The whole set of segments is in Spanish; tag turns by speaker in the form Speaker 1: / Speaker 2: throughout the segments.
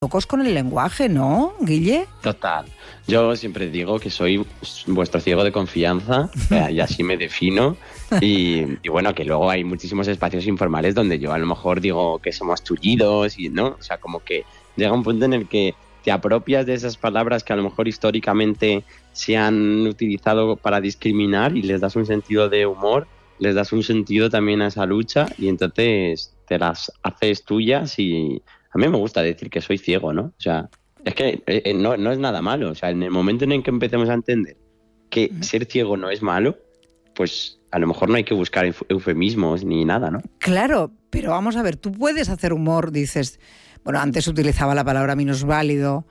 Speaker 1: locos con el lenguaje, ¿no, Guille?
Speaker 2: Total. Yo siempre digo que soy vuestro ciego de confianza y así me defino. Y bueno, que luego hay muchísimos espacios informales donde yo a lo mejor digo que somos tullidos y no, o sea, como que llega un punto en el que te apropias de esas palabras que a lo mejor históricamente se han utilizado para discriminar y les das un sentido de humor, les das un sentido también a esa lucha y entonces te las haces tuyas y a mí me gusta decir que soy ciego, ¿no? O sea, es que no es nada malo. O sea, en el momento en el que empecemos a entender que ser ciego no es malo, pues a lo mejor no hay que buscar eufemismos ni nada, ¿no?
Speaker 1: Claro, pero vamos a ver, tú puedes hacer humor, dices, bueno, antes utilizaba la palabra minusválido,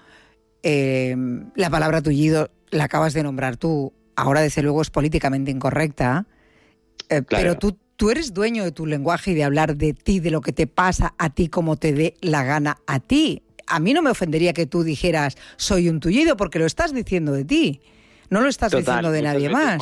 Speaker 1: la palabra tullido la acabas de nombrar tú, ahora desde luego es políticamente incorrecta,
Speaker 2: Claro.
Speaker 1: pero tú eres dueño de tu lenguaje y de hablar de ti, de lo que te pasa a ti, como te dé la gana a ti. A mí no me ofendería que tú dijeras soy un tullido porque lo estás diciendo de ti. No lo estás diciendo de nadie más.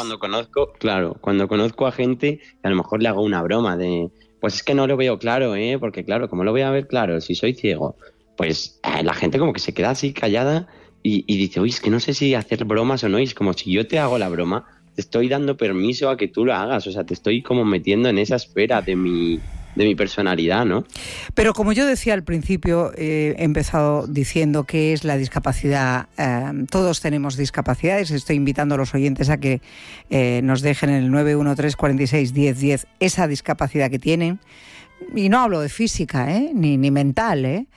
Speaker 2: Cuando conozco a gente, a lo mejor le hago una broma de, pues es que no lo veo claro, porque claro, ¿cómo lo voy a ver claro si soy ciego? Pues la gente como que se queda así callada y dice, uy, es que no sé si hacer bromas o no, y es como si yo te hago la broma, te estoy dando permiso a que tú lo hagas, o sea, te estoy como metiendo en esa esfera de mi personalidad, ¿no?
Speaker 1: Pero como yo decía al principio, he empezado diciendo que es la discapacidad. Todos tenemos discapacidades. Estoy invitando a los oyentes a que nos dejen en el 913461010 esa discapacidad que tienen. Y no hablo de física, ni mental,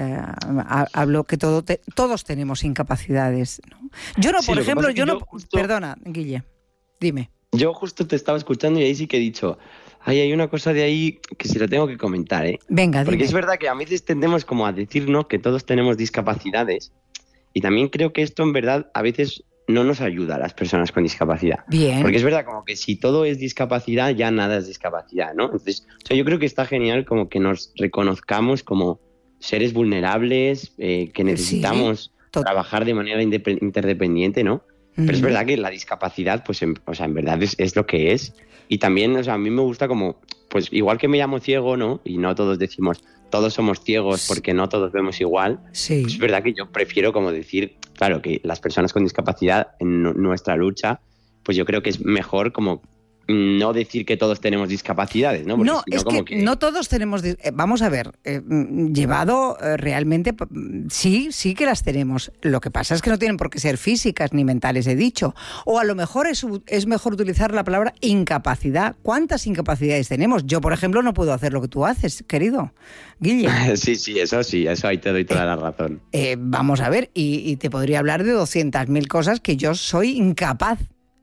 Speaker 1: hablo que todos tenemos incapacidades, ¿no? Yo no, sí, por ejemplo, Perdona, Guille, dime.
Speaker 2: Yo justo te estaba escuchando y ahí sí que he dicho, hay una cosa de ahí que se lo tengo que comentar,
Speaker 1: Venga,
Speaker 2: porque
Speaker 1: dime.
Speaker 2: Es verdad que a veces tendemos como a decirnos que todos tenemos discapacidades y también creo que esto en verdad a veces no nos ayuda a las personas con discapacidad.
Speaker 1: Bien.
Speaker 2: Porque es verdad como que si todo es discapacidad ya nada es discapacidad, ¿no? Entonces, o sea, yo creo que está genial como que nos reconozcamos como seres vulnerables, que necesitamos trabajar de manera interdependiente, ¿no? Pero es verdad que la discapacidad, pues, en verdad es lo que es. Y también, o sea, a mí me gusta como, pues igual que me llamo ciego, ¿no? Y no todos decimos, todos somos ciegos porque no todos vemos igual.
Speaker 1: Sí.
Speaker 2: Pues es verdad que yo prefiero como decir, claro, que las personas con discapacidad en nuestra lucha, pues yo creo que es mejor como no decir que todos tenemos discapacidades, ¿no? Porque
Speaker 1: no, es como que no todos tenemos... Vamos a ver, llevado realmente, sí que las tenemos. Lo que pasa es que no tienen por qué ser físicas ni mentales, he dicho. O a lo mejor es mejor utilizar la palabra incapacidad. ¿Cuántas incapacidades tenemos? Yo, por ejemplo, no puedo hacer lo que tú haces, querido Guille.
Speaker 2: Sí, eso ahí te doy toda la razón.
Speaker 1: Vamos a ver, y te podría hablar de 200.000 cosas que yo soy incapaz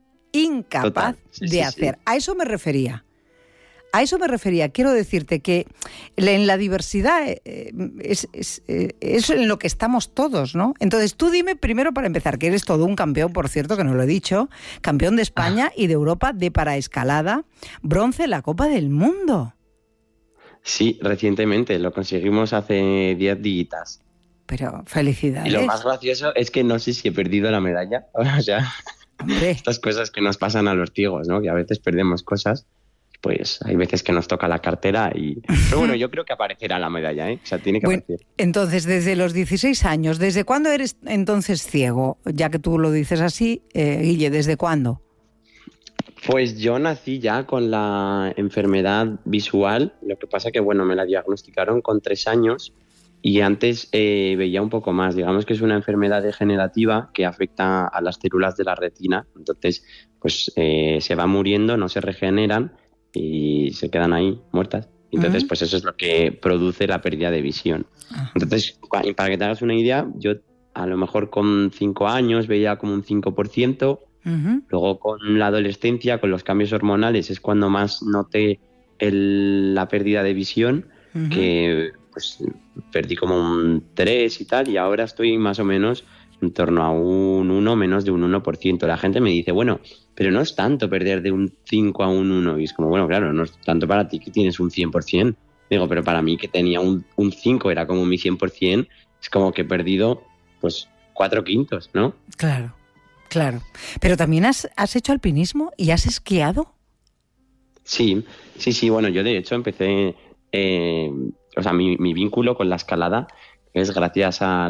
Speaker 1: de hacer. Sí. A eso me refería. Quiero decirte que en la diversidad es en lo que estamos todos, ¿no? Entonces tú dime primero, para empezar, que eres todo un campeón, por cierto, que no lo he dicho, campeón de España y de Europa de paraescalada, bronce en la Copa del Mundo.
Speaker 2: Sí, recientemente, lo conseguimos hace 10 días.
Speaker 1: Pero felicidades.
Speaker 2: Y lo más gracioso es que no sé si he perdido la medalla, o sea...
Speaker 1: Hombre.
Speaker 2: Estas cosas que nos pasan a los ciegos, ¿no? Que a veces perdemos cosas, pues hay veces que nos toca la cartera y... Pero bueno, yo creo que aparecerá la medalla, O sea, tiene que aparecer.
Speaker 1: Entonces, desde los 16 años, ¿desde cuándo eres entonces ciego? Ya que tú lo dices así, Guille, ¿desde cuándo?
Speaker 2: Pues yo nací ya con la enfermedad visual, lo que pasa que, bueno, me la diagnosticaron con 3 años y antes veía un poco más. Digamos que es una enfermedad degenerativa que afecta a las células de la retina. Entonces, pues se va muriendo, no se regeneran y se quedan ahí muertas. Entonces, pues eso es lo que produce la pérdida de visión. Entonces, para que te hagas una idea, yo a lo mejor con 5 años veía como un 5%. Luego con la adolescencia, con los cambios hormonales, es cuando más noté la pérdida de visión, que pues perdí como un 3 y tal, y ahora estoy más o menos en torno a un 1, menos de un 1%. La gente me dice, bueno, pero no es tanto perder de un 5 a un 1, y es como, bueno, claro, no es tanto para ti que tienes un 100%. Digo, pero para mí que tenía un 5, era como mi 100%, es como que he perdido pues 4/5, ¿no?
Speaker 1: Claro. Pero también has hecho alpinismo y has esquiado.
Speaker 2: Sí, bueno, yo de hecho empecé, mi vínculo con la escalada es gracias a